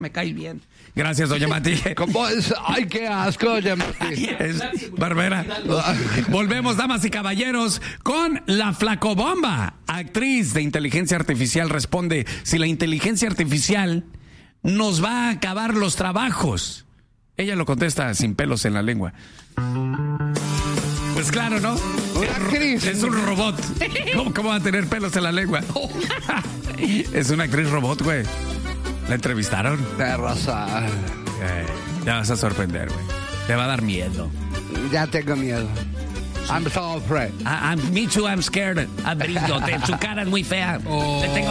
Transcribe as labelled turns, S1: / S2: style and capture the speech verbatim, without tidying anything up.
S1: Me caes bien. Gracias, doña Mati.
S2: ¿Cómo es? Ay, qué asco, doña Mati.
S1: Es Barbera. Volvemos, damas y caballeros, con la Flacobomba. Actriz de inteligencia artificial responde si la inteligencia artificial nos va a acabar los trabajos. Ella lo contesta sin pelos en la lengua. Pues claro, ¿no?
S2: Una actriz.
S1: Es un robot. ¿Cómo, cómo va a tener pelos en la lengua? Es una actriz robot, güey. La entrevistaron.
S2: De raza.
S1: Eh, te vas a sorprender, güey. Te va a dar miedo.
S2: Ya tengo miedo. I'm so afraid.
S1: I, I'm, me too, I'm scared. I'm brillo. Su cara es muy fea.
S2: Oh.
S1: Le tengo